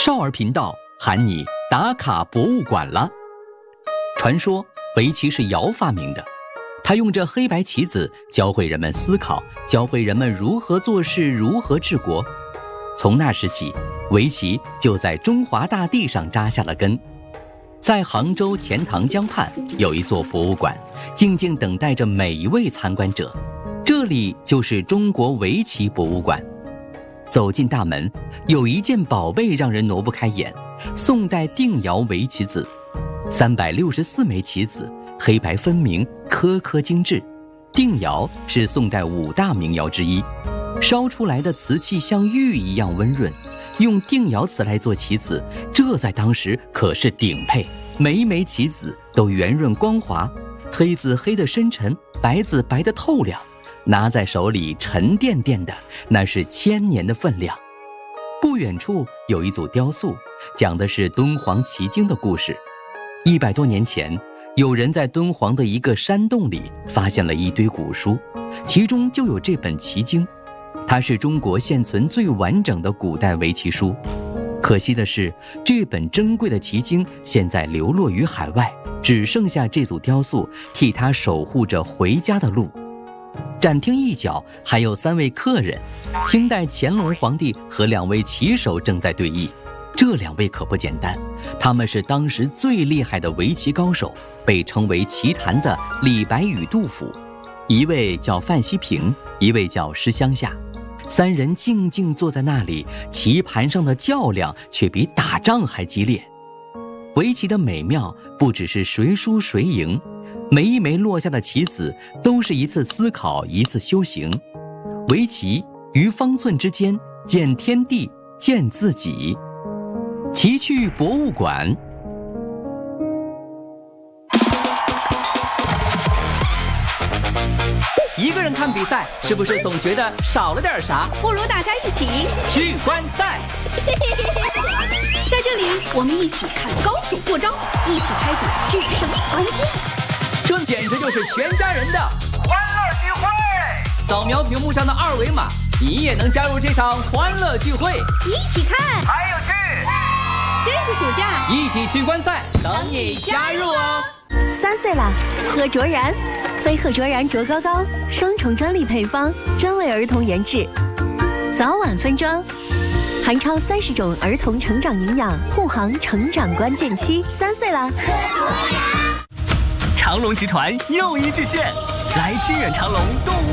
少儿频道喊你打卡博物馆了。传说围棋是尧发明的，他用这黑白棋子教会人们思考，教会人们如何做事，如何治国。从那时起，围棋就在中华大地上扎下了根。在杭州钱塘江畔有一座博物馆，静静等待着每一位参观者。这里就是中国围棋博物馆。走进大门，有一件宝贝让人挪不开眼：宋代定窑围棋子，364枚棋子，黑白分明，颗颗精致。定窑是宋代5大名窑之一，烧出来的瓷器像玉一样温润。用定窑瓷来做棋子，这在当时可是顶配，每一枚棋子都圆润光滑，黑子黑得深沉，白子白得透亮，拿在手里沉甸甸的，那是1000年的分量。不远处有一组雕塑，讲的是敦煌奇经的故事。100多年前，有人在敦煌的一个山洞里发现了一堆古书，其中就有这本奇经。它是中国现存最完整的古代围棋书。可惜的是，这本珍贵的奇经现在流落于海外，只剩下这组雕塑替它守护着回家的路。展厅一角还有3位客人，清代乾隆皇帝和2位棋手正在对弈。这2位可不简单，他们是当时最厉害的围棋高手，被称为棋坛的李白与杜甫。一位叫范希平，一位叫施湘夏。3人静静坐在那里，棋盘上的较量却比打仗还激烈。围棋的美妙不只是谁输谁赢，每一枚落下的棋子都是一次思考，一次修行。围棋于方寸之间，见天地，见自己。棋趣博物馆。一个人看比赛，是不是总觉得少了点啥？ 不如大家一起去观赛。 在这里，我们一起看高手过招，一起拆解制胜关键。 这简直就是全家人的欢乐聚会！扫描屏幕上的2维码，你也能加入这场欢乐聚会。 一起看， 还有趣！ 这个暑假一起去观赛，等你加入哦 ！3岁了，喝卓然，飞鹤卓然卓高高，双重专利配方，专为儿童研制，早晚分装，含超30种儿童成长营养，护航成长关键期。3岁了，喝卓然。 长隆集团又一巨献，来亲远长隆动物